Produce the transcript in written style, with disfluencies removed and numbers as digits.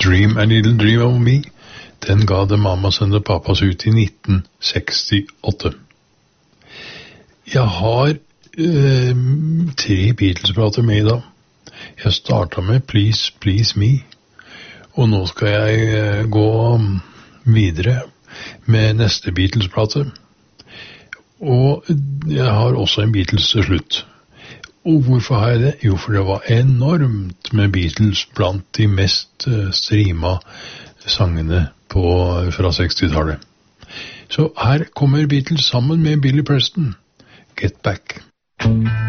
Dream a Little Dream of Me, den ga The Mamas and the Papas ut i 1968. Jeg har 3 Beatles-plater med i dag. Jeg startet med Please Please Me, og nå skal jeg gå videre med neste Beatles-plate. Og jeg har også en Beatles til slutt. Og hvorfor har jeg det? Jo, for det var enormt med Beatles blant de mest streama sangene fra 60-tallet. Så her kommer Beatles sammen med Billy Preston. Get Back.